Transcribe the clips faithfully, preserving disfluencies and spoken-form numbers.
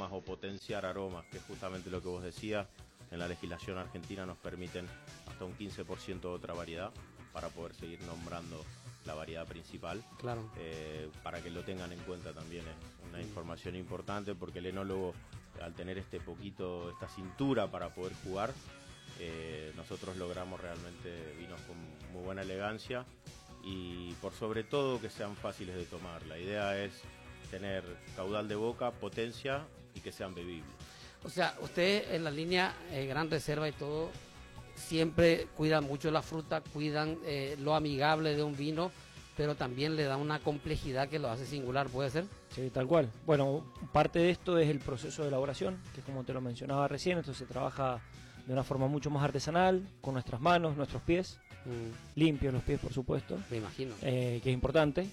aromas o potenciar aromas, que es justamente lo que vos decías. En la legislación argentina nos permiten hasta un quince por ciento de otra variedad para poder seguir nombrando la variedad principal. Claro. Eh, para que lo tengan en cuenta también, es una información importante, porque el enólogo, al tener este poquito, esta cintura para poder jugar, eh, nosotros logramos realmente vinos con muy buena elegancia y por sobre todo que sean fáciles de tomar. La idea es tener caudal de boca, potencia y que sean bebibles. O sea, usted en la línea eh, Gran Reserva y todo, siempre cuidan mucho la fruta, cuidan eh, lo amigable de un vino, pero también le da una complejidad que lo hace singular, ¿puede ser? Sí, tal cual. Bueno, parte de esto es el proceso de elaboración, que como te lo mencionaba recién, esto se trabaja de una forma mucho más artesanal, con nuestras manos, nuestros pies, mm. limpios los pies, por supuesto. Me imagino. Eh, que es importante.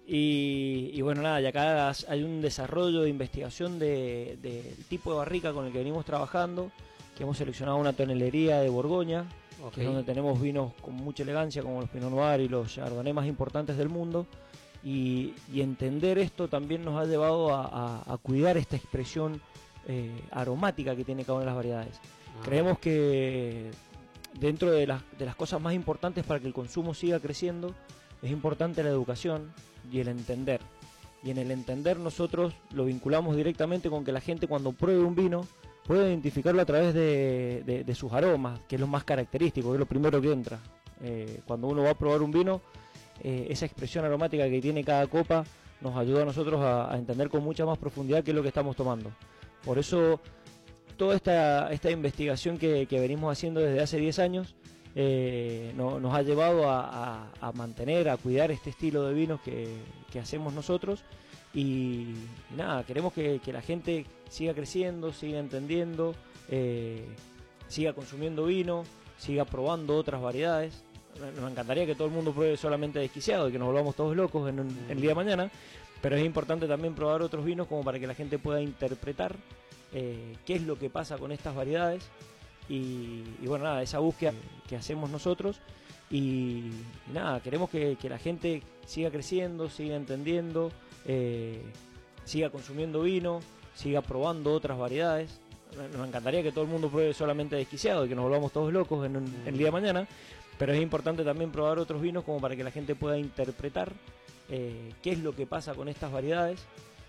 Y, y bueno, nada, y acá hay un desarrollo de investigación del de, de tipo de barrica con el que venimos trabajando, que hemos seleccionado una tonelería de Borgoña, okay. que es donde tenemos vinos con mucha elegancia, como los Pinot Noir y los Chardonnay más importantes del mundo. Y, y entender esto también nos ha llevado a, a, a cuidar esta expresión eh, aromática que tiene cada una de las variedades. Ah. Creemos que dentro de las, de las cosas más importantes para que el consumo siga creciendo, es importante la educación y el entender. Y en el entender nosotros lo vinculamos directamente con que la gente, cuando pruebe un vino, pueda identificarlo a través de, de, de sus aromas, que es lo más característico, que es lo primero que entra. Eh, cuando uno va a probar un vino, eh, esa expresión aromática que tiene cada copa nos ayuda a nosotros a, a entender con mucha más profundidad qué es lo que estamos tomando. Por eso toda esta, esta investigación que, que venimos haciendo desde hace diez años Eh, no, nos ha llevado a, a, a mantener, a cuidar este estilo de vinos que, que hacemos nosotros y, y nada, queremos que, que la gente siga creciendo, siga entendiendo, eh, siga consumiendo vino, siga probando otras variedades. Nos encantaría que todo el mundo pruebe solamente desquiciado y que nos volvamos todos locos en, en el día de mañana, pero es importante también probar otros vinos como para que la gente pueda interpretar eh, qué es lo que pasa con estas variedades. Y, y bueno, nada, esa búsqueda que hacemos nosotros y, y nada, queremos que, que la gente siga creciendo, siga entendiendo, eh, siga consumiendo vino, siga probando otras variedades. Nos encantaría que todo el mundo pruebe solamente desquiciado y que nos volvamos todos locos en, en el día de mañana, pero es importante también probar otros vinos como para que la gente pueda interpretar eh, qué es lo que pasa con estas variedades.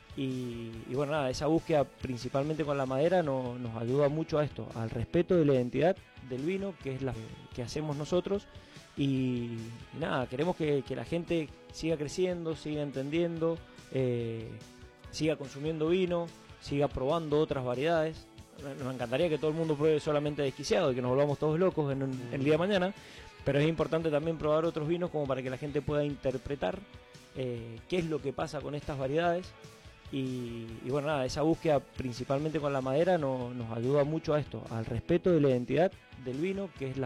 Y, y bueno, nada, esa búsqueda principalmente con la madera no, nos ayuda mucho a esto, al respeto de la identidad del vino, que es la que hacemos nosotros. Y, y nada, queremos que, que la gente siga creciendo, siga entendiendo, eh, siga consumiendo vino, siga probando otras variedades. Nos encantaría que todo el mundo pruebe solamente desquiciado y que nos volvamos todos locos en, en el día de mañana, pero es importante también probar otros vinos como para que la gente pueda interpretar eh, qué es lo que pasa con estas variedades. Y, y bueno, nada, esa búsqueda principalmente con la madera no, nos ayuda mucho a esto, al respeto de la identidad del vino, que es la